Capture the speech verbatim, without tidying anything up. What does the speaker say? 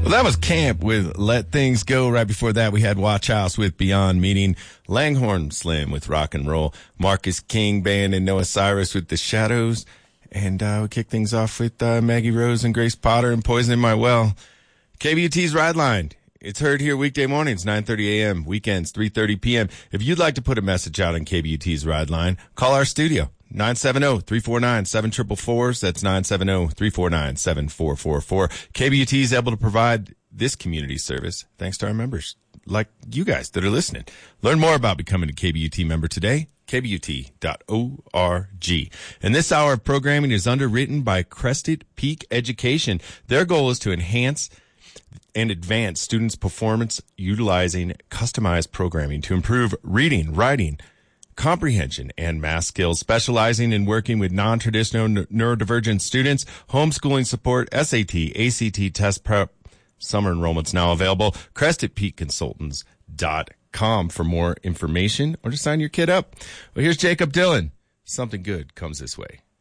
Well, that was Camp with Let Things Go. Right before that, we had Watch House with Beyond Meaning, Langhorne Slim with Rock and Roll, Marcus King Band and Noah Cyrus with The Shadows, and uh, we kick things off with uh, Maggie Rose and Grace Potter and Poison in My Well. K B U T's Ride Line. It's heard here weekday mornings, nine thirty a.m., weekends, three thirty p.m. If you'd like to put a message out on K B U T's Ride Line, call our studio, nine seven zero, three four nine, seven four four four. That's nine seven zero, three four nine, seven four four four. K B U T is able to provide this community service thanks to our members, like you guys that are listening. Learn more about becoming a K B U T member today, k b u t dot org. And this hour of programming is underwritten by Crested Peak Education. Their goal is to enhance and advance students' performance utilizing customized programming to improve reading, writing, comprehension, and math skills, specializing in working with non-traditional n- neurodivergent students, homeschooling support, S A T, A C T test prep. Summer enrollment's now available. crested peak consultants dot com for more information or to sign your kid up. Well, here's Jacob Dylan. Something good comes this way.